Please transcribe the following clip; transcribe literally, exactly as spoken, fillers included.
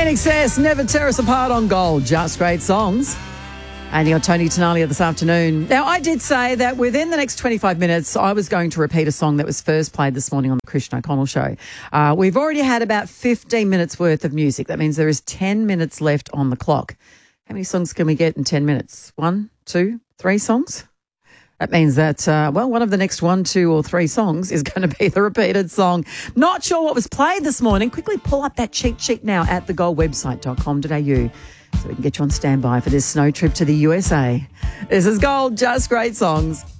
In Excess, Never Tear Us Apart on Gold. Just great songs. And you got Tony Tenalia this afternoon. Now, I did say that within the next twenty-five minutes, I was going to repeat a song that was first played this morning on the Christian O'Connell Show. Uh, we've already had about fifteen minutes worth of music. That means there is ten minutes left on the clock. How many songs can we get in ten minutes? One, two, three songs? That means that, uh, well, one of the next one, two or three songs is going to be the repeated song. Not sure what was played this morning. Quickly pull up that cheat sheet now at the gold website dot com dot a u so we can get you on standby for this snow trip to the U S A. This is Gold, just great songs.